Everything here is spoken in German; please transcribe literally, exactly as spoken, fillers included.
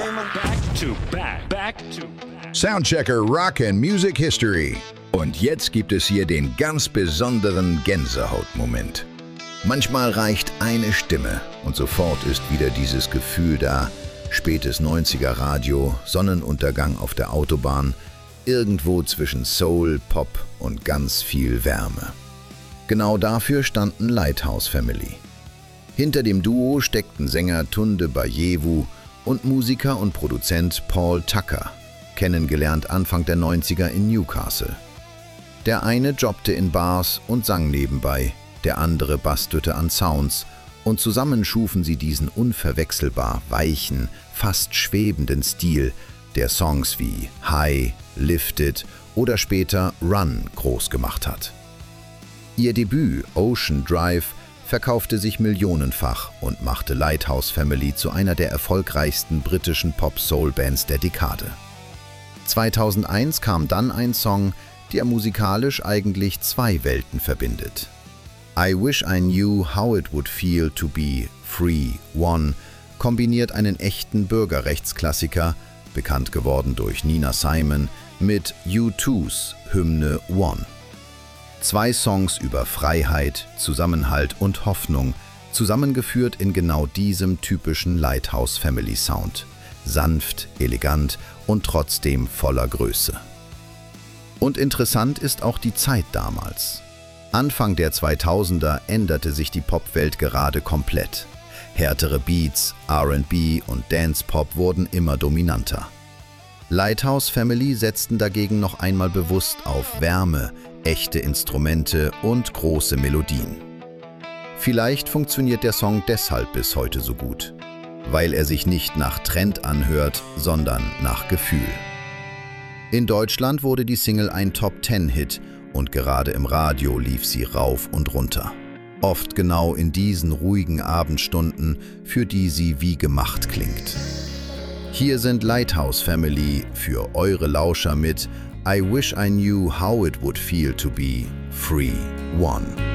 Back to back, back to back. Soundchecker Rock and Music History. Und jetzt gibt es hier den ganz besonderen Gänsehautmoment. Manchmal reicht eine Stimme und sofort ist wieder dieses Gefühl da. Spätes neunziger Radio, Sonnenuntergang auf der Autobahn, irgendwo zwischen Soul, Pop und ganz viel Wärme. Genau dafür standen Lighthouse Family. Hinter dem Duo steckten Sänger Tunde Bayevu und Musiker und Produzent Paul Tucker, kennengelernt Anfang der neunziger in Newcastle. Der eine jobbte in Bars und sang nebenbei, der andere bastelte an Sounds und zusammen schufen sie diesen unverwechselbar weichen, fast schwebenden Stil, der Songs wie High, Lifted oder später Run groß gemacht hat. Ihr Debüt Ocean Drive verkaufte sich millionenfach und machte Lighthouse Family zu einer der erfolgreichsten britischen Pop-Soul-Bands der Dekade. zweitausendeins kam dann ein Song, der musikalisch eigentlich zwei Welten verbindet. I Wish I Knew How It Would Feel to Be Free One kombiniert einen echten Bürgerrechtsklassiker, bekannt geworden durch Nina Simon, mit U two's Hymne One. Zwei Songs über Freiheit, Zusammenhalt und Hoffnung, zusammengeführt in genau diesem typischen Lighthouse Family Sound. Sanft, elegant und trotzdem voller Größe. Und interessant ist auch die Zeit damals. Anfang der zweitausender änderte sich die Popwelt gerade komplett. Härtere Beats, R and B und Dance-Pop wurden immer dominanter. Lighthouse Family setzten dagegen noch einmal bewusst auf Wärme, echte Instrumente und große Melodien. Vielleicht funktioniert der Song deshalb bis heute so gut, weil er sich nicht nach Trend anhört, sondern nach Gefühl. In Deutschland wurde die Single ein Top-Zehn-Hit und gerade im Radio lief sie rauf und runter. Oft genau in diesen ruhigen Abendstunden, für die sie wie gemacht klingt. Hier sind Lighthouse Family für eure Lauscher mit I Wish I Knew How It Would Feel to Be Free One.